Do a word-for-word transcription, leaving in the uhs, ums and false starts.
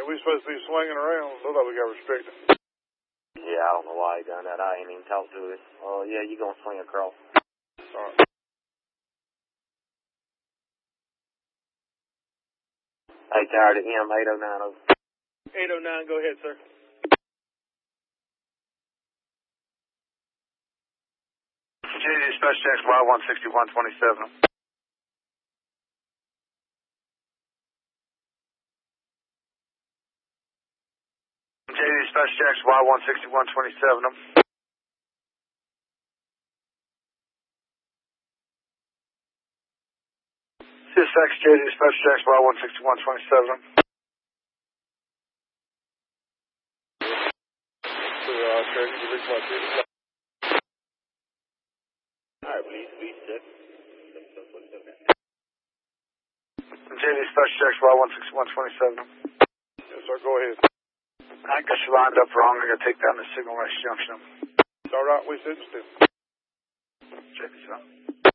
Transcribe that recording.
we supposed to be swinging around. Look like we got restricted. Yeah, I don't know why he done that. I ain't even talked to us. Oh, uh, yeah, you gonna swing across. All right. Hey, tired of M eight oh nine over. eight oh nine, go ahead, sir. J D Dispatch X Y one sixty-one twenty-seven. J D Dispatch X Y one sixty-one twenty-seven. C S X J D Dispatch X Y one sixty-one twenty-seven. Alright, please, please, sir. J D Dispatch X Y one sixty-one twenty-seven. Yes, sir, go ahead. I guess you lined up wrong. I gotta take down the Signal West Junction. It's alright, we sit still. Check this out.